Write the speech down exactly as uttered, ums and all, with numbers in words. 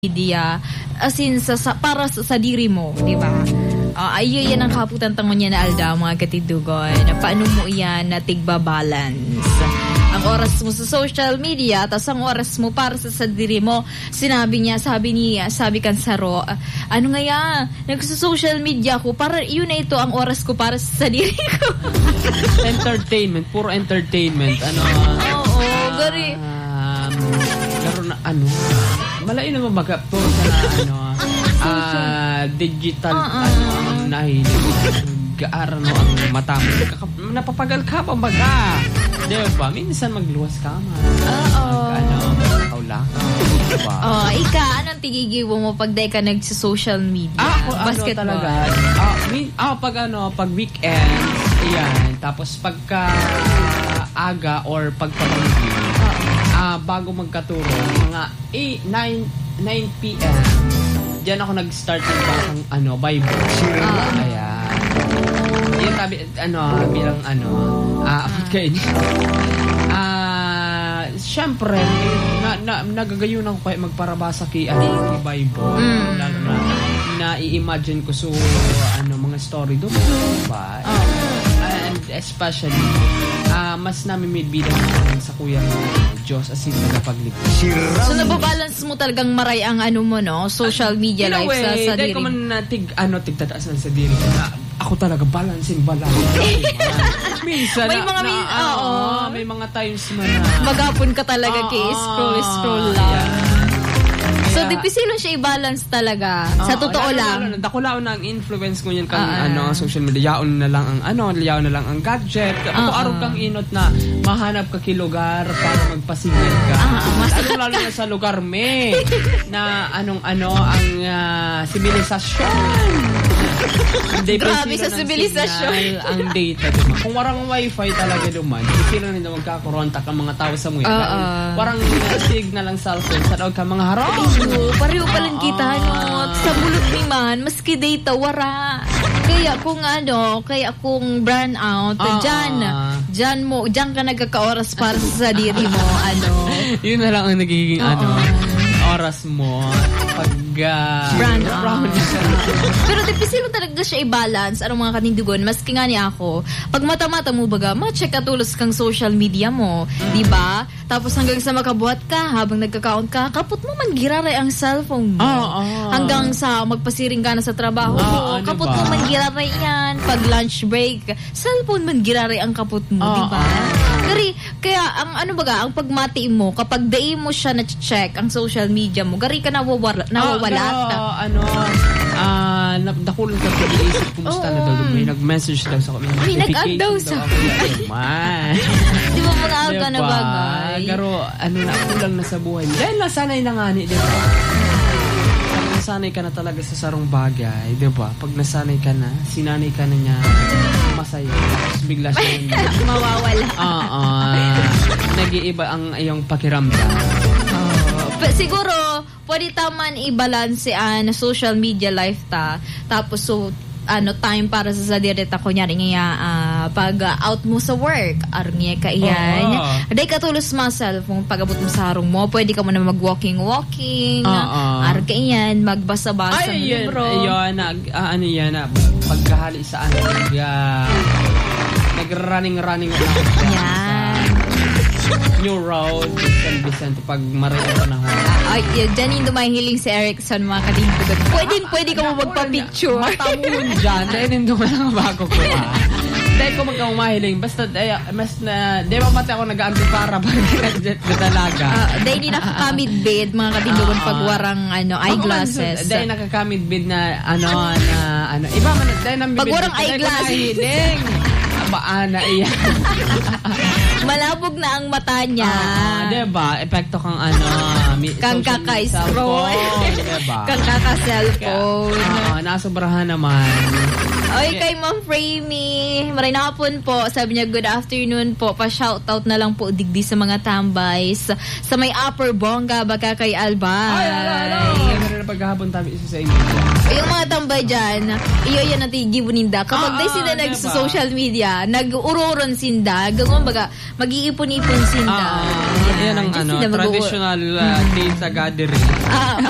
media as in sa, sa para sa, sa diri mo, di ba? Uh, ayo yan ang kaputan tangon niya na Alda, mga katidugon. Paano mo yan na tigba-balance ang oras mo sa social media tapos ang oras mo para sa, sa diri mo? Sinabi niya, sabi niya, sabi kan Saro, uh, ano nga yan, nagsa-social media ko para yun na ito ang oras ko para sa diri ko. Entertainment, puro entertainment. Ano? Oo, oh, oh, gari. Um, laro na ano? Malayo naman baga po sa ano, uh, digital uh-uh. ano ang nahilig. Gaar no ang mata mo. Napapagal ka pa baga. Diba? Minsan magluwas ka man. Oo. Ano, kaula ka. Diba? Oh, ika, anong tigigibo mo pag day ka nag-social media? Ah, ako, basketball. Ano talaga. Ah, min, ah, pag ano, pag weekend, ayan. Tapos pagka aga or pagka-banggi, ah, bago magkaturo, mga eight, nine, nine p.m. Diyan ako nag-start ng bakang ano, Bible. Uh, Ayan. Yan tabi, ano, bilang ano, ah, uh, kayo niya. Ah, syempre, na, na, nagagayun ako kayo magparabasa kay, ano, kay Bible. Mm. Lalo na, na-i-imagine ko so, ano, mga story doon. Diba? Oh. And especially, uh, mas namimidbidan sa kuya ng Diyos as in nagapagligtas. So, nababalance mo talagang maray ang ano mo, no? Social media uh, life way, sa, sa diri. Dahil ko man natig, ano, tigtataasan sa diri ko na ako talaga balancing balance. Minsan may mga na, min- na oo. uh, may mga times man na magapon ka talaga uh, kay scroll scroll lang. Yeah. So, yeah. Dipisilon siya i-balance talaga. Uh, sa totoo lalo, lang. Lalo, dakulaon na ang influence ko yun kang uh, ano, social media. Yaon na lang ang ano, yaon na lang ang gadget. Ako uh, araw kang inot na mahanap ka ki lugar para magpasigil ka. Uh, lalo, lalo na sa lugar me na anong ano ang uh, sibilisasyon. Grabe sa sibilisasyon. Ang data duman. Kung warang wifi talaga duman, sila nila magkakarontak ang mga tao sa mga. Uh, uh. Warang uh, signal ang cellphone sa daw ka mga harap. Oo, pareho palang kita, no? Sa bulot ni man, maski data, wara. Kaya kung ano, kaya kung brand out, uh, dyan, dyan mo, dyan ka nagkakaoras para sa diri mo, ano. Yun na lang ang nagiging, uh, ano, oras mo pag uh, brand out. Pero dipisil mo talaga siya i-balance. Anong mga kanindugon, maski nga niya ako, pag mata-mata mo baga, ma-check atulos kang social media mo, mm. diba? Tapos hanggang sa makabuhat ka, habang nagka-count ka, kaput mo man giraray ang cellphone mo. Oh, oh. Hanggang sa magpasiring ka na sa trabaho mo, oh, oh, kaput diba? mo man giraray yan. Pag lunch break, cellphone man giraray ang kaput mo, oh, diba? Oh. Gari, kaya ang ano baga, ang pagmati mo, kapag dai mo siya na-check ang social media mo, gari ka nawawala, nawawala oh, ka. Oh, ano, ah, uh, dakulan ka sa iisip, kumusta oh, na daw, may nag-message daw sa kami. May nag-add daw sa man. Di ba mga aga na bagay? Pero ano na, kulang na sa buhay. Dahil nasanay na nga ni, di ba? Pag nasanay ka na talaga sa sarong bagay, di ba? Pag nasanay ka na, sinanay ka na niya, masaya. Tapos bigla siya mawawala. Oo. Uh, uh, nag-iiba ang iyong pakiramdam. Uh, siguro, pwede taman i-balance ang social media life ta. Tapos, so, ano, time para sa sadirita ko niya rin nga uh, pag uh, out mo sa work aron niya ka iyan oh, oh. Aday ka tulos mo cellphone pag-abot mo sa harong mo, pwede ka mo na mag-walking-walking oh, oh. aron ka iyan magbasa-basa ng libro. Ayun, na, uh, ano yan na pagkahali sa ano nag, uh, nag-running-running yan New Road, San Vicente, pag maraming panahon. Ay, yun, dyan yung dumahiling si Erickson, mga kalindugan. Pwede, pwede ka mo magpa-picture. Matamon dyan. Dahil hindi mo lang bago ko ha. Dahil ko magkaumahiling. Basta, dahil, mas na, dahil mapati ako nag-aampi para pag-jet na talaga. Uh, dahil hindi nakakamid bed, mga kalindugan, uh, pag warang ano, eyeglasses. Dahil nakakamid bed na, ano, na, ano, iba man, dahil nang pag warang eyeglasses. Baana iyan. Malabog na ang mata niya. Uh, diba? Epekto kang ano, mi- kang kaka-scroll. Diba? Kang kaka-cellphone. Oo, uh, nasobrahan naman. Oy, kay Ma'am Framey, maray na hapon po. Sabi niya, good afternoon po. Pa-shoutout na lang po digdi sa mga tambays. Sa may Upper Bongga, baka kay Albay. Ay, hello, hello. Meron na paghahapon tabi isa sa inyo. Yung mga tambay dyan, iyo yan natin gibuninda. Kapag ah, day sila diba? Nag-social media, nag-uroron sinda, gawin baga, mag-iipon-ipon sinda. Ah, yan ang ano, traditional uh, day sa gathering. Ah,